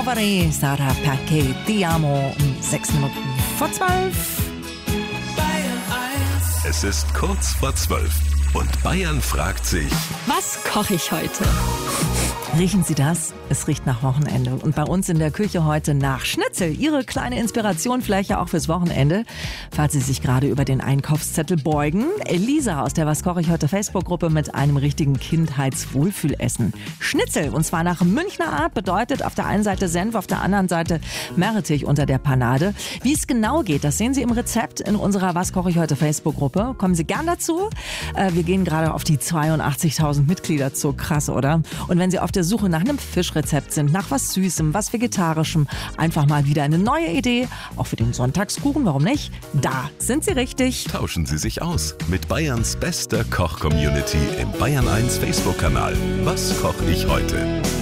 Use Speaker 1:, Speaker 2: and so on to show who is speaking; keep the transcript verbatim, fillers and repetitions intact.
Speaker 1: vorrei sarà perché ti amo um sechs Minuten vor zwölf.
Speaker 2: Es ist kurz vor zwölf und Bayern fragt sich:
Speaker 3: Was koche ich heute?
Speaker 1: Riechen Sie das? Es riecht nach Wochenende. Und bei uns in der Küche heute nach Schnitzel. Ihre kleine Inspiration vielleicht ja auch fürs Wochenende, falls Sie sich gerade über den Einkaufszettel beugen. Elisa aus der Was koche ich heute Facebook-Gruppe mit einem richtigen Kindheitswohlfühlessen. Schnitzel, und zwar nach Münchner Art, bedeutet auf der einen Seite Senf, auf der anderen Seite Meerrettich unter der Panade. Wie es genau geht, das sehen Sie im Rezept in unserer Was koche ich heute Facebook-Gruppe. Kommen Sie gern dazu. Wir gehen gerade auf die zweiundachtzigtausend Mitglieder zu. Krass, oder? Und wenn Sie auf der Suche nach einem Fischrezept sind, nach was Süßem, was Vegetarischem, einfach mal wieder eine neue Idee, auch für den Sonntagskuchen, warum nicht? Da sind Sie richtig.
Speaker 2: Tauschen Sie sich aus mit Bayerns bester Koch-Community im Bayern eins Facebook-Kanal. Was koche ich heute?